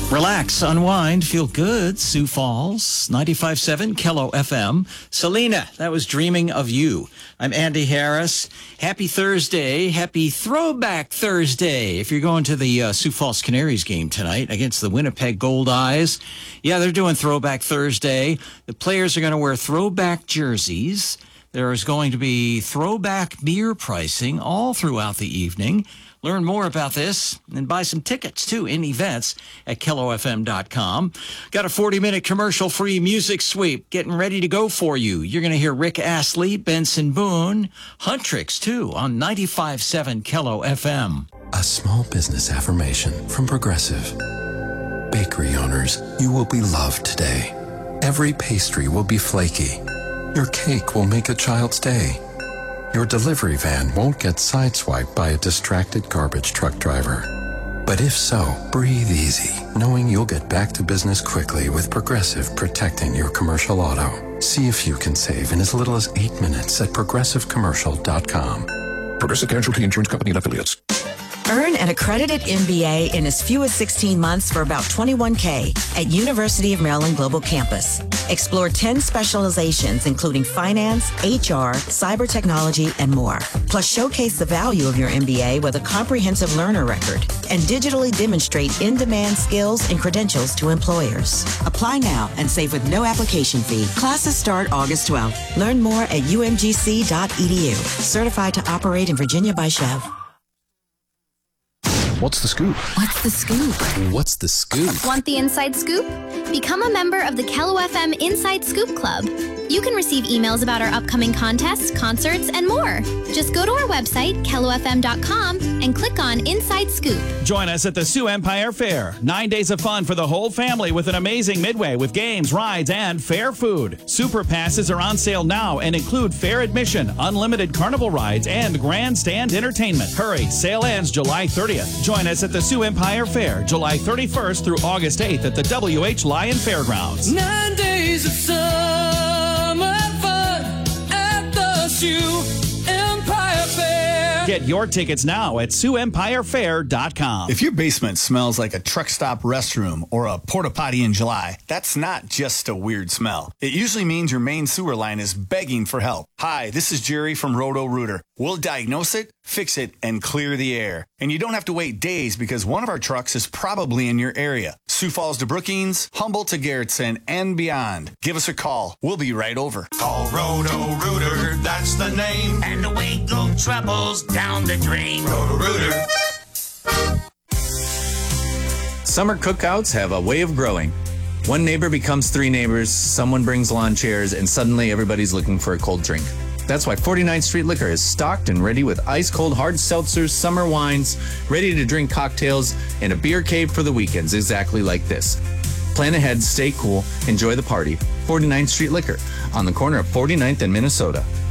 Relax, unwind, feel good. Sioux Falls, 95.7 Kello FM. Selena, that was Dreaming of You. I'm Andy Harris. Happy Thursday. Happy Throwback Thursday. If you're going to the Sioux Falls Canaries game tonight against the Winnipeg Gold Eyes, yeah, they're doing Throwback Thursday. The players are going to wear throwback jerseys. There is going to be throwback beer pricing all throughout the evening. Learn more about this and buy some tickets, too, in events at KelloFM.com. Got a 40-minute commercial-free music sweep getting ready to go for you. You're going to hear Rick Astley, Benson Boone, Huntrix, too, on 95.7 Kello FM. A small business affirmation from Progressive. Bakery owners, you will be loved today. Every pastry will be flaky. Your cake will make a child's day. Your delivery van won't get sideswiped by a distracted garbage truck driver. But if so, breathe easy, knowing you'll get back to business quickly with Progressive protecting your commercial auto. See if you can save in as little as 8 minutes at progressivecommercial.com. Progressive Casualty Insurance Company and Affiliates. Earn an accredited MBA in as few as 16 months for about $21K at University of Maryland Global Campus. Explore 10 specializations, including finance, HR, cyber technology, and more. Plus, showcase the value of your MBA with a comprehensive learner record and digitally demonstrate in-demand skills and credentials to employers. Apply now and save with no application fee. Classes start August 12th. Learn more at umgc.edu. Certified to operate in Virginia by Chev. What's the scoop? What's the scoop? What's the scoop? Want the inside scoop? Become a member of the Kello FM Inside Scoop Club. You can receive emails about our upcoming contests, concerts, and more. Just go to our website, kellofm.com, and click on Inside Scoop. Join us at the Sioux Empire Fair. 9 days of fun for the whole family with an amazing midway with games, rides, and fair food. Super passes are on sale now and include fair admission, unlimited carnival rides, and grandstand entertainment. Hurry, sale ends July 30th. Join us at the Sioux Empire Fair, July 31st through August 8th at the WH Lyon Fairgrounds. 9 days of summer fun at the Sioux Empire Fair. Get your tickets now at SiouxEmpireFair.com. If your basement smells like a truck stop restroom or a porta potty in July, that's not just a weird smell. It usually means your main sewer line is begging for help. Hi, this is Jerry from Roto-Rooter. We'll diagnose it, fix it, and clear the air. And you don't have to wait days because one of our trucks is probably in your area. Sioux Falls to Brookings, Humboldt to Garrettson, and beyond. Give us a call. We'll be right over. Call Roto-Rooter, that's the name. And away go troubles down the drain. Roto-Rooter. Summer cookouts have a way of growing. One neighbor becomes 3 neighbors, someone brings lawn chairs, and suddenly everybody's looking for a cold drink. That's why 49th Street Liquor is stocked and ready with ice-cold hard seltzers, summer wines, ready-to-drink cocktails, and a beer cave for the weekends exactly like this. Plan ahead, stay cool, enjoy the party. 49th Street Liquor on the corner of 49th and Minnesota.